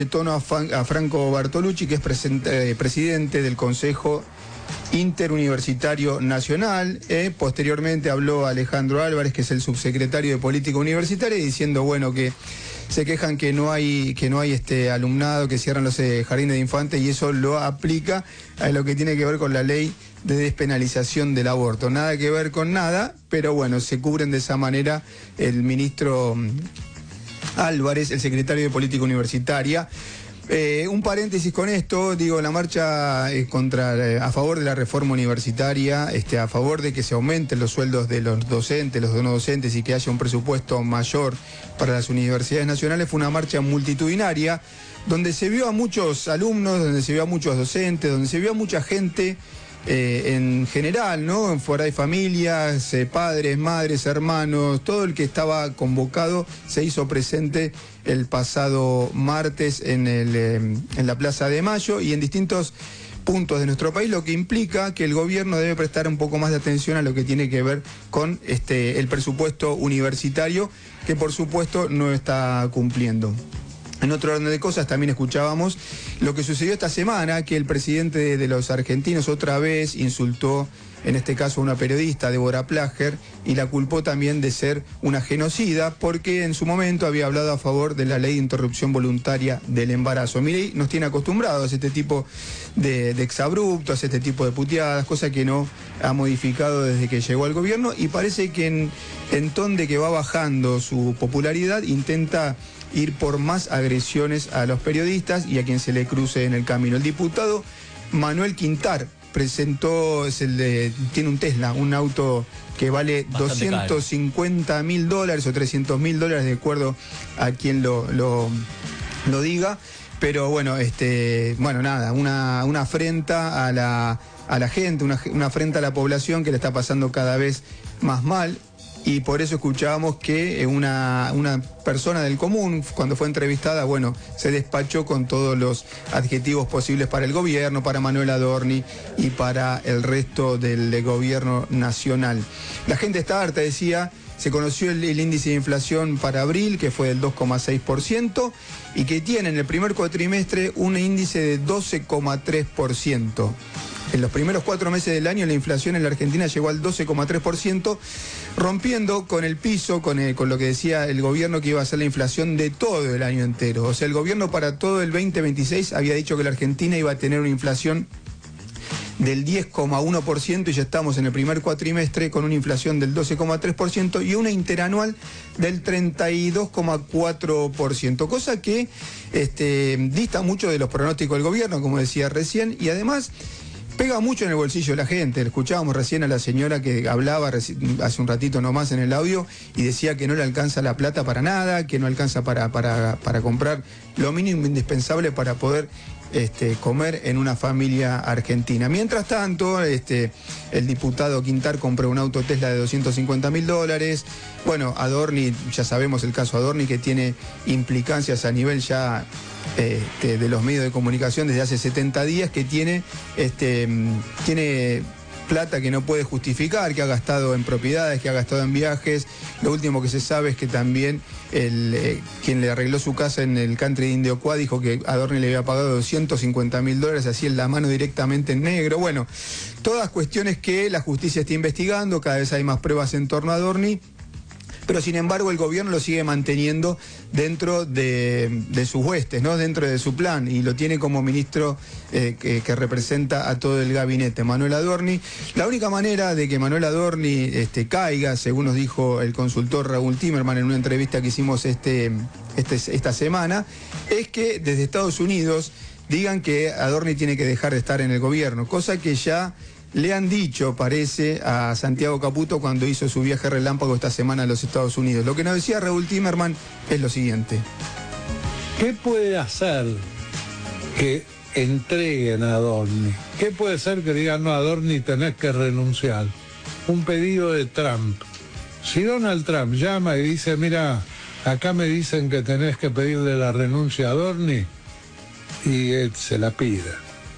tono a Franco Bartolucci, que es presidente del Consejo Interuniversitario Nacional. Posteriormente habló Alejandro Álvarez, que es el subsecretario de Política Universitaria, diciendo, bueno, que se quejan que no hay alumnado, que cierran los jardines de infantes, y eso lo aplica a lo que tiene que ver con la ley de despenalización del aborto. Nada que ver con nada, pero bueno, se cubren de esa manera el ministro Álvarez, el secretario de Política Universitaria. Un paréntesis con esto, digo, la marcha a favor de la reforma universitaria, a favor de que se aumenten los sueldos de los docentes, los no docentes, y que haya un presupuesto mayor para las universidades nacionales, fue una marcha multitudinaria, donde se vio a muchos alumnos, donde se vio a muchos docentes, donde se vio a mucha gente en general, ¿no? Fuera de familias, padres, madres, hermanos, todo el que estaba convocado se hizo presente el pasado martes en la Plaza de Mayo y en distintos puntos de nuestro país, lo que implica que el gobierno debe prestar un poco más de atención a lo que tiene que ver con el presupuesto universitario, que por supuesto no está cumpliendo. En otro orden de cosas, también escuchábamos lo que sucedió esta semana, que el presidente de los argentinos otra vez insultó, en este caso a una periodista, Débora Plager, y la culpó también de ser una genocida, porque en su momento había hablado a favor de la ley de interrupción voluntaria del embarazo. Milei nos tiene acostumbrados a este tipo de exabruptos, a este tipo de puteadas, cosa que no ha modificado desde que llegó al gobierno, y parece que en ton de que va bajando su popularidad, intenta ir por más agresiones a los periodistas y a quien se le cruce en el camino. El diputado Manuel Quintar presentó, tiene un Tesla, un auto que vale $250.000 o $300.000, de acuerdo a quien lo diga. Pero bueno, nada, una afrenta a la gente, una afrenta a la población que le está pasando cada vez más mal. Y por eso escuchábamos que una persona del común, cuando fue entrevistada, bueno, se despachó con todos los adjetivos posibles para el gobierno, para Manuel Adorni y para el resto del gobierno nacional. La gente está harta, decía. Se conoció el índice de inflación para abril, que fue del 2,6%, y que tiene en el primer cuatrimestre un índice de 12,3%. En los primeros 4 meses del año la inflación en la Argentina llegó al 12,3%, rompiendo con el piso, con lo que decía el gobierno que iba a ser la inflación de todo el año entero. O sea, el gobierno para todo el 2026 había dicho que la Argentina iba a tener una inflación del 10,1%, y ya estamos en el primer cuatrimestre con una inflación del 12,3% y una interanual del 32,4%, cosa que dista mucho de los pronósticos del gobierno, como decía recién, y además pega mucho en el bolsillo de la gente. Escuchábamos recién a la señora que hablaba hace un ratito nomás en el audio y decía que no le alcanza la plata para nada, que no alcanza para comprar lo mínimo indispensable para poder comer en una familia argentina. Mientras tanto, el diputado Quintar compró un auto Tesla de $250.000. Bueno, Adorni, ya sabemos el caso Adorni, que tiene implicancias a nivel ya de los medios de comunicación desde hace 70 días, que tiene plata que no puede justificar, que ha gastado en propiedades, que ha gastado en viajes. Lo último que se sabe es que también quien le arregló su casa en el country de Indiocuá dijo que Adorni le había pagado $250.000, así en la mano directamente en negro. Bueno, todas cuestiones que la justicia está investigando, cada vez hay más pruebas en torno a Adorni, pero sin embargo el gobierno lo sigue manteniendo dentro de sus huestes, ¿no? Dentro de su plan, y lo tiene como ministro que representa a todo el gabinete, Manuel Adorni. La única manera de que Manuel Adorni caiga, según nos dijo el consultor Raúl Timerman en una entrevista que hicimos esta semana, es que desde Estados Unidos digan que Adorni tiene que dejar de estar en el gobierno, cosa que ya le han dicho, parece, a Santiago Caputo cuando hizo su viaje relámpago esta semana a los Estados Unidos. Lo que nos decía Raúl Timerman es lo siguiente. ¿Qué puede hacer que entreguen a Adorni? ¿Qué puede ser que digan, no, Adorni tenés que renunciar? Un pedido de Trump. Si Donald Trump llama y dice, mira, acá me dicen que tenés que pedirle la renuncia a Adorni, y él se la pida.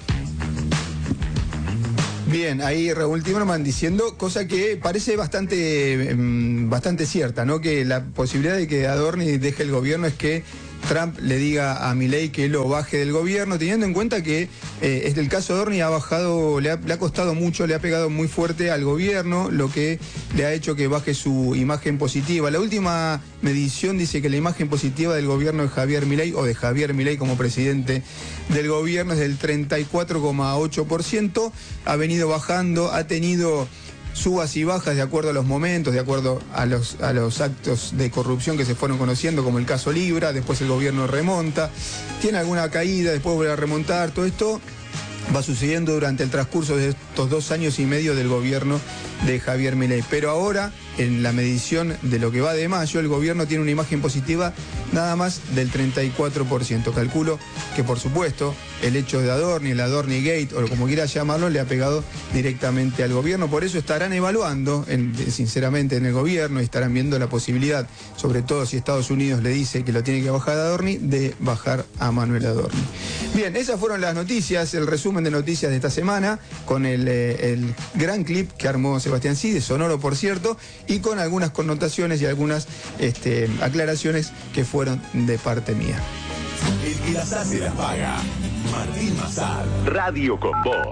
Bien, ahí Raúl Timerman diciendo, cosa que parece bastante cierta, ¿no? Que la posibilidad de que Adorni deje el gobierno es que Trump le diga a Milei que lo baje del gobierno, teniendo en cuenta que el caso Adorni ha bajado, le ha costado mucho, le ha pegado muy fuerte al gobierno, lo que le ha hecho que baje su imagen positiva. La última medición dice que la imagen positiva del gobierno de Javier Milei, o de Javier Milei como presidente del gobierno, es del 34,8%, ha venido bajando, ha tenido subas y bajas de acuerdo a los momentos, de acuerdo a los actos de corrupción que se fueron conociendo, como el caso Libra. Después el gobierno remonta, tiene alguna caída, después vuelve a remontar. Todo esto va sucediendo durante el transcurso de estos 2 años y medio del gobierno de Javier Milei. Pero ahora, en la medición de lo que va de mayo, el gobierno tiene una imagen positiva nada más del 34%. Calculo que, por supuesto, el hecho de Adorni, el Adorni Gate, o como quieras llamarlo, le ha pegado directamente al gobierno. Por eso estarán evaluando, sinceramente, en el gobierno, y estarán viendo la posibilidad, sobre todo si Estados Unidos le dice que lo tiene que bajar a Adorni, de bajar a Manuel Adorni. Bien, esas fueron las noticias, el resumen de noticias de esta semana, con el gran clip que armó Sebastián Cid, sonoro por cierto, y con algunas connotaciones y algunas aclaraciones que fueron de parte mía. El que las hace las paga. Martín Mazar. Radio con Vos.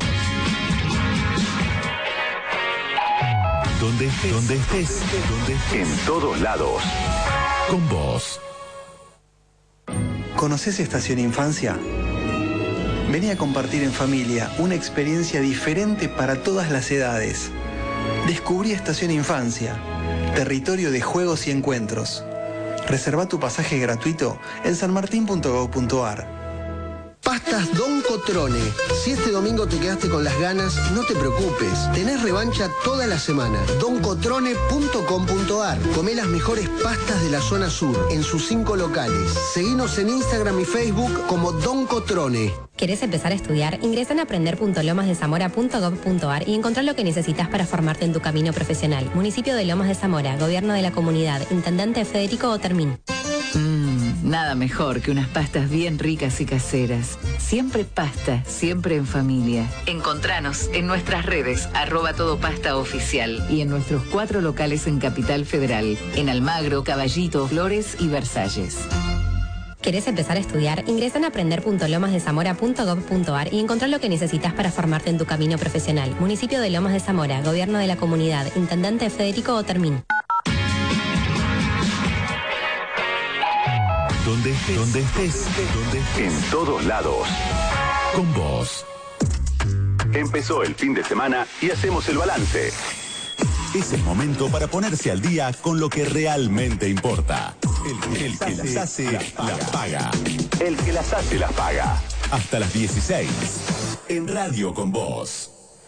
Donde estés. En todos lados. Con vos. ¿Conoces Estación Infancia? Vení a compartir en familia una experiencia diferente para todas las edades. Descubrí Estación Infancia, territorio de juegos y encuentros. Reserva tu pasaje gratuito en sanmartin.gov.ar. Pastas Don Cotrone. Si este domingo te quedaste con las ganas, no te preocupes. Tenés revancha toda la semana. doncotrone.com.ar. Comé las mejores pastas de la zona sur, en sus 5 locales. Seguinos en Instagram y Facebook como Don Cotrone. ¿Querés empezar a estudiar? Ingresa en aprender.lomasdezamora.gov.ar y encontrá lo que necesitas para formarte en tu camino profesional. Municipio de Lomas de Zamora, Gobierno de la Comunidad, Intendente Federico Otermín. Nada mejor que unas pastas bien ricas y caseras. Siempre pasta, siempre en familia. Encontranos en nuestras redes, @todopastaoficial, y en nuestros 4 locales en Capital Federal, en Almagro, Caballito, Flores y Versalles. ¿Querés empezar a estudiar? Ingresa en aprender.lomasdezamora.gov.ar y encontrá lo que necesitas para formarte en tu camino profesional. Municipio de Lomas de Zamora, Gobierno de la Comunidad, Intendente Federico Otermín. Donde estés. En todos lados. Con vos. Empezó el fin de semana y hacemos el balance. Es el momento para ponerse al día con lo que realmente importa. El que las hace, las paga. El que las hace, las paga. Hasta las 16. En Radio con Vos.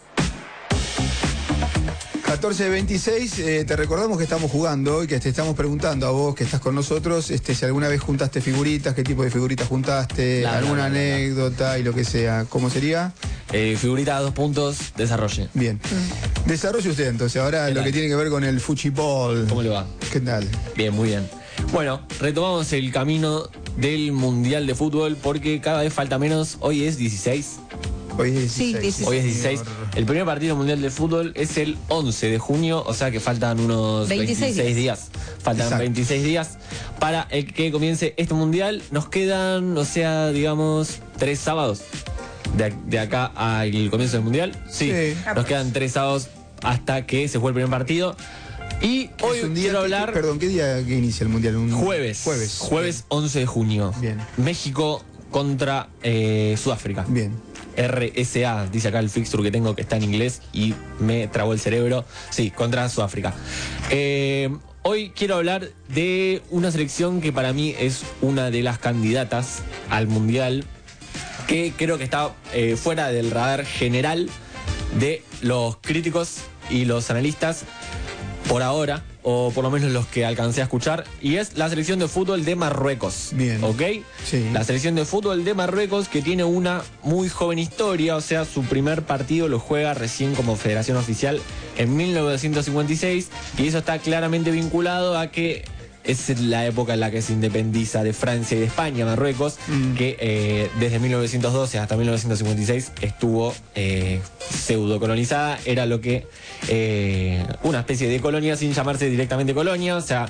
14:26, te recordamos que estamos jugando y que te estamos preguntando a vos que estás con nosotros, si alguna vez juntaste figuritas, qué tipo de figuritas juntaste, alguna anécdota y lo que sea. ¿Cómo sería? Figurita 2 puntos, desarrolle. Bien. Desarrolle usted entonces, ahora lo que tiene que ver con el fuchibol. ¿Cómo le va? ¿Qué tal? Bien, muy bien. Bueno, retomamos el camino del Mundial de Fútbol porque cada vez falta menos. Hoy es 16. Hoy es 16. Sí, 16. Hoy es 16. El primer partido mundial de fútbol es el 11 de junio, o sea que faltan unos 26 días. Faltan Exacto. 26 días para el que comience este mundial. Nos quedan, o sea, digamos, 3 sábados de acá al comienzo del mundial. Sí, nos quedan 3 sábados hasta que se juegue el primer partido. Y hoy quiero hablar... Perdón, ¿qué día que inicia el mundial? Jueves 11 de junio. Bien. México contra Sudáfrica. Bien. RSA, dice acá el fixture que tengo que está en inglés y me trabó el cerebro. Sí, contra Sudáfrica. Hoy quiero hablar de una selección que para mí es una de las candidatas al Mundial, que creo que está fuera del radar general de los críticos y los analistas por ahora, o por lo menos los que alcancé a escuchar, y es la selección de fútbol de Marruecos. Bien. ¿Ok? Sí. La selección de fútbol de Marruecos, que tiene una muy joven historia, o sea, su primer partido lo juega recién como federación oficial en 1956, y eso está claramente vinculado a que es la época en la que se independiza de Francia y de España, Marruecos, que desde 1912 hasta 1956 estuvo pseudo colonizada. Era lo que una especie de colonia sin llamarse directamente colonia, o sea,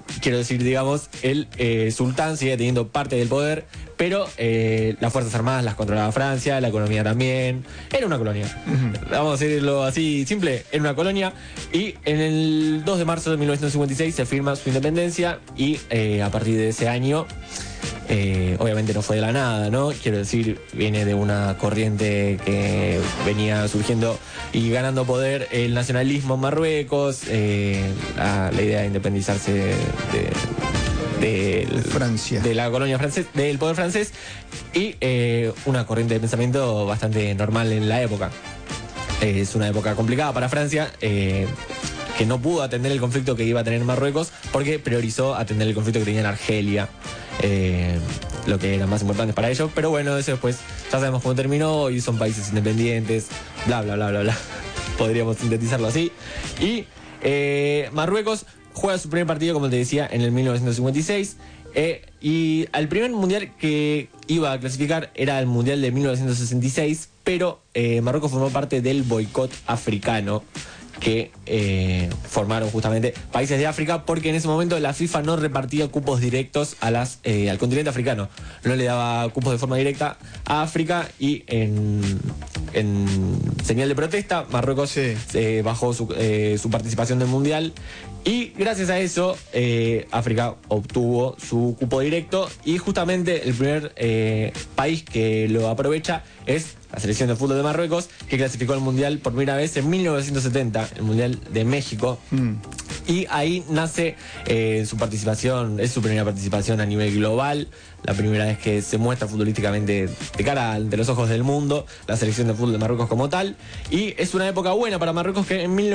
quiero decir, digamos, el sultán sigue teniendo parte del poder, pero las Fuerzas Armadas las controlaba Francia, la economía también. Era una colonia. Vamos a decirlo así simple, era una colonia. Y en el 2 de marzo de 1956 se firma su independencia y a partir de ese año, obviamente no fue de la nada, ¿no? Quiero decir, viene de una corriente que venía surgiendo y ganando poder el nacionalismo en Marruecos, la idea de independizarse de Francia, de la colonia francesa, del poder francés, y una corriente de pensamiento bastante normal en la época. Es una época complicada para Francia, que no pudo atender el conflicto que iba a tener Marruecos porque priorizó atender el conflicto que tenía en Argelia, lo que era más importante para ellos. Pero bueno, eso después ya sabemos cómo terminó y son países independientes, bla bla bla bla bla. Podríamos sintetizarlo así. Y Marruecos juega su primer partido, como te decía, en el 1956. Y al primer mundial que iba a clasificar era el mundial de 1966, pero Marruecos formó parte del boicot africano que formaron justamente países de África, porque en ese momento la FIFA no repartía cupos directos a al continente africano, no le daba cupos de forma directa a África, y en señal de protesta Marruecos bajó su participación del mundial, y gracias a eso África obtuvo su cupo directo, y justamente el primer país que lo aprovecha es la selección de fútbol de Marruecos, que clasificó al Mundial por primera vez en 1970, el Mundial de México. Y ahí nace su participación, es su primera participación a nivel global, la primera vez que se muestra futbolísticamente de cara ante los ojos del mundo, la selección de fútbol de Marruecos como tal. Y es una época buena para Marruecos, que en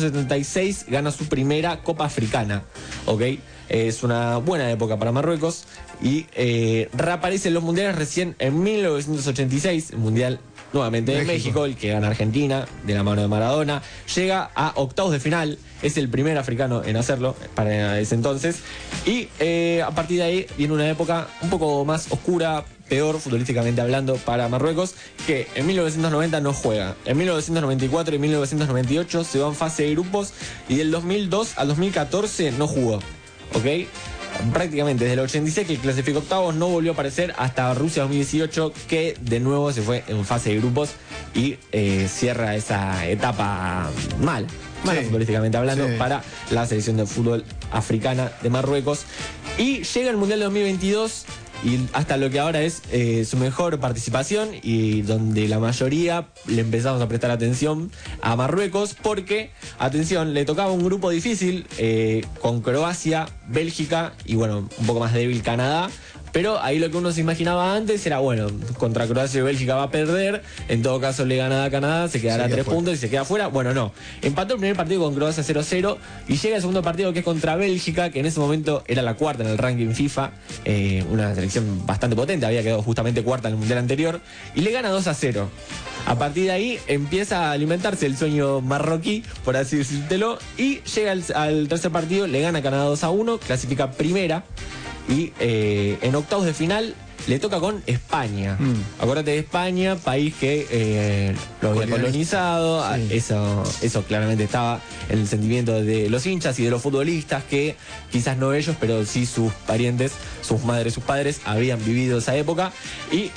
1976 gana su primera Copa Africana, ¿ok? Es una buena época para Marruecos, y reaparece en los mundiales recién en 1986, el mundial nuevamente de México, el que gana Argentina de la mano de Maradona, llega a octavos de final, es el primer africano en hacerlo para ese entonces, y a partir de ahí viene una época un poco más oscura, peor futbolísticamente hablando para Marruecos, que en 1990 no juega, en 1994 y 1998 se va en fase de grupos, y del 2002 al 2014 no jugó, ¿ok? Prácticamente desde el 86 que clasificó octavos no volvió a aparecer hasta Rusia 2018, que de nuevo se fue en fase de grupos y cierra esa etapa mala futbolísticamente hablando para la selección de fútbol africana de Marruecos. Y llega el Mundial de 2022 y hasta lo que ahora es su mejor participación, y donde la mayoría le empezamos a prestar atención a Marruecos, porque, atención, le tocaba un grupo difícil con Croacia, Bélgica y bueno, un poco más débil Canadá. Pero ahí lo que uno se imaginaba antes era, bueno, contra Croacia y Bélgica va a perder, en todo caso le gana a Canadá, se quedará 3 puntos y se queda fuera. Bueno, no. Empató el primer partido con Croacia 0-0 y llega el segundo partido, que es contra Bélgica, que en ese momento era la cuarta en el ranking FIFA, una selección bastante potente, había quedado justamente cuarta en el mundial anterior, y le gana 2-0. A partir de ahí empieza a alimentarse el sueño marroquí, por así decírtelo, y llega al tercer partido, le gana a Canadá 2-1, clasifica primera. Y en octavos de final le toca con España. Acuérdate de España, país que lo había colonizado. Eso claramente estaba en el sentimiento de los hinchas y de los futbolistas, que quizás no ellos, pero sí sus parientes, sus madres, sus padres habían vivido esa época. Y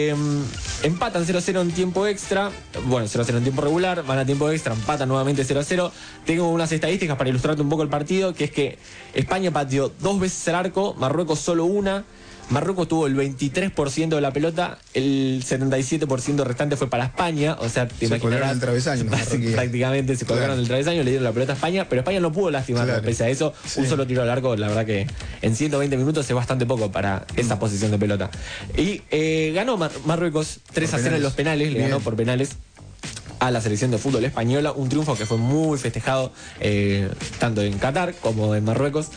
empatan 0-0 en tiempo extra. Bueno, 0-0 en tiempo regular, van a tiempo extra, empatan nuevamente 0-0. Tengo unas estadísticas para ilustrarte un poco el partido, que es que España pateó 2 veces al arco, Marruecos solo una. Marruecos tuvo el 23% de la pelota, el 77% restante fue para España, o sea, te imaginarás, colgaron el travesaño. Prácticamente se colgaron el travesaño, le dieron la pelota a España, pero España no pudo lastimar, pese a eso, un solo tiro al arco, la verdad que en 120 minutos es bastante poco para esa posición de pelota. Y ganó Marruecos 3-0 en los penales, le ganó por penales a la selección de fútbol española, un triunfo que fue muy festejado tanto en Qatar como en Marruecos,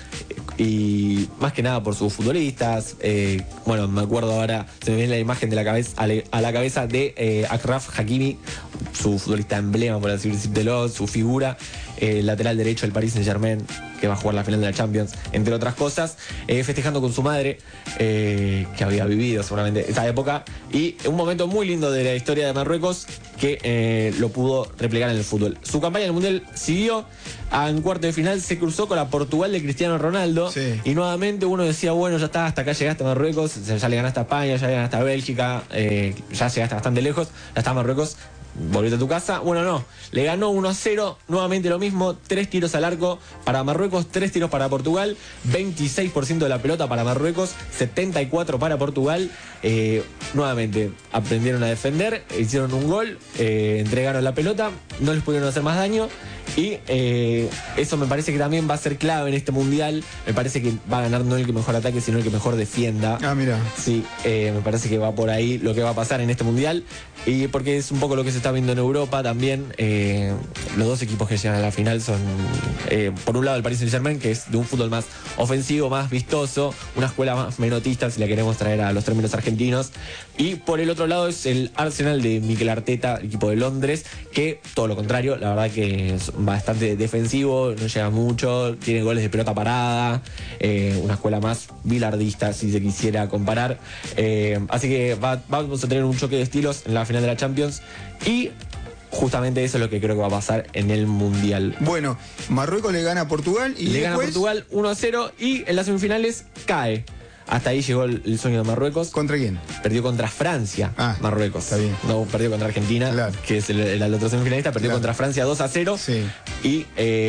y más que nada por sus futbolistas. Bueno, me acuerdo ahora, se me viene la imagen de la cabeza, a la cabeza de Achraf Hakimi, su futbolista emblema, por así decirlo, su figura, lateral derecho del Paris Saint-Germain, que va a jugar la final de la Champions, entre otras cosas, festejando con su madre, que había vivido seguramente esa época, y un momento muy lindo de la historia de Marruecos que lo pudo replicar en el fútbol. Su campaña en el Mundial siguió. En cuarto de final se cruzó con la Portugal de Cristiano Ronaldo, sí. Y nuevamente uno decía, bueno, ya está, hasta acá llegaste a Marruecos, ya le ganaste a España, ya le ganaste a Bélgica, ya llegaste bastante lejos, ya está Marruecos, volviste a tu casa. Bueno, no, le ganó 1-0, nuevamente lo mismo, 3 tiros al arco para Marruecos, 3 tiros para Portugal, 26% de la pelota para Marruecos, 74% para Portugal. Nuevamente aprendieron a defender, hicieron un gol, entregaron la pelota, no les pudieron hacer más daño. Y eso me parece que también va a ser clave en este mundial. Me parece que va a ganar no el que mejor ataque, sino el que mejor defienda. Ah, mira. Sí, me parece que va por ahí lo que va a pasar en este mundial. Y porque es un poco lo que se está viendo en Europa también. Los dos equipos que llegan a la final son, por un lado, el Paris Saint-Germain, que es de un fútbol más ofensivo, más vistoso, una escuela más menotista, si la queremos traer a los términos argentinos. Y por el otro lado es el Arsenal de Mikel Arteta, equipo de Londres, que todo lo contrario, la verdad que es bastante defensivo, no llega mucho, tiene goles de pelota parada, una escuela más bilardista, si se quisiera comparar. Así que vamos a tener un choque de estilos en la final de la Champions, y justamente eso es lo que creo que va a pasar en el Mundial. Bueno, Marruecos le gana a Portugal y le después... gana a Portugal 1-0 y en las semifinales cae. Hasta ahí llegó el sueño de Marruecos. ¿Contra quién? Perdió contra Francia, Marruecos. Está bien. No, perdió contra Argentina, claro, que es el otro semifinalista. Perdió contra Francia 2-0. Sí. Y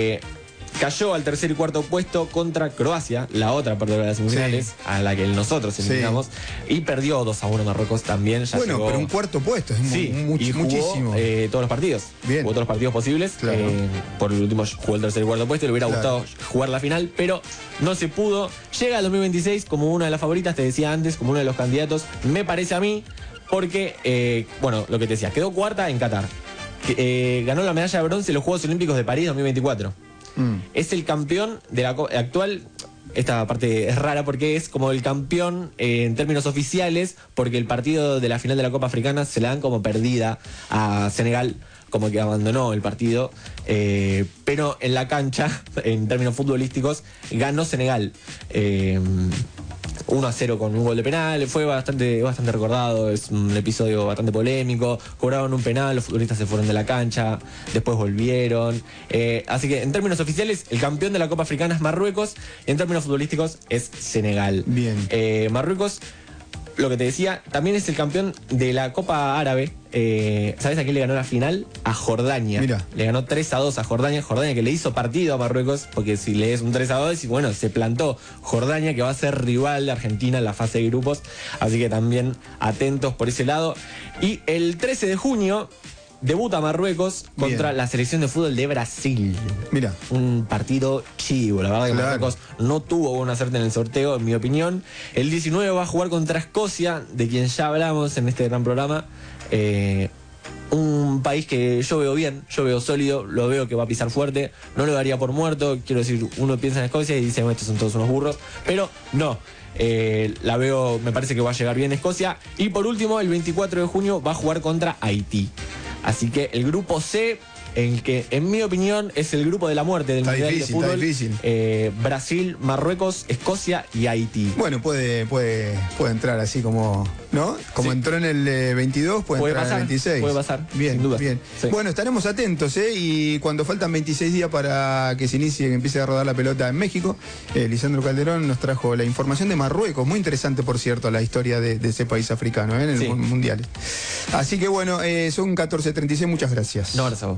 cayó al tercer y cuarto puesto contra Croacia, la otra perdedora de las semifinales, a la que nosotros eliminamos. Y perdió 2-1 Marruecos también. Ya bueno, llegó... pero un cuarto puesto es y jugó, muchísimo. Todos los partidos. Bien. Jugó todos los partidos posibles. Claro. Por el último jugó el tercer y cuarto puesto. Le hubiera gustado jugar la final, pero no se pudo. Llega al 2026 como una de las favoritas, te decía antes, como uno de los candidatos, me parece a mí, porque, bueno, lo que te decía, quedó cuarta en Qatar. Ganó la medalla de bronce en los Juegos Olímpicos de París 2024. Es el campeón de la actual. Esta parte es rara porque es como el campeón en términos oficiales, porque el partido de la final de la Copa Africana se la dan como perdida a Senegal, como que abandonó el partido, pero en la cancha, en términos futbolísticos, ganó Senegal 1-0 con un gol de penal. Fue bastante recordado, es un episodio bastante polémico. Cobraron un penal, los futbolistas se fueron de la cancha, después volvieron. Así que en términos oficiales, el campeón de la Copa Africana es Marruecos, y en términos futbolísticos es Senegal. Bien. Marruecos, lo que te decía, también es el campeón de la Copa Árabe. ¿Sabes a quién le ganó la final? A Jordania. Mira. Le ganó 3-2 a Jordania. Jordania que le hizo partido a Marruecos, porque si le es un 3-2, y bueno, se plantó Jordania, que va a ser rival de Argentina en la fase de grupos. Así que también atentos por ese lado. Y el 13 de junio debuta Marruecos contra la selección de fútbol de Brasil. Mira. Un partido chivo, la verdad que Marruecos no tuvo buena suerte en el sorteo, en mi opinión. El 19 va a jugar contra Escocia, de quien ya hablamos en este gran programa. Un país que yo veo bien, yo veo sólido, lo veo que va a pisar fuerte, no lo daría por muerto. Quiero decir, uno piensa en Escocia y dice, estos son todos unos burros, pero no. La veo, me parece que va a llegar bien Escocia. Y por último, el 24 de junio va a jugar contra Haití. Así que el grupo C, el que en mi opinión es el grupo de la muerte del Mundial de Fútbol. Está difícil. Brasil, Marruecos, Escocia y Haití. Bueno, puede entrar así como, ¿no? Como entró en el 22, puede entrar pasar, en el 26. Puede pasar, bien, sin duda. Bien. Sí. Bueno, estaremos atentos, y cuando faltan 26 días para que se inicie, que empiece a rodar la pelota en México, Lisandro Calderón nos trajo la información de Marruecos. Muy interesante, por cierto, la historia de ese país africano, en el Mundial. Así que bueno, son 14:36, muchas gracias. No, gracias a vos.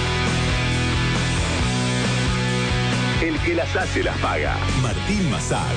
El que las hace las paga. Martín Massad.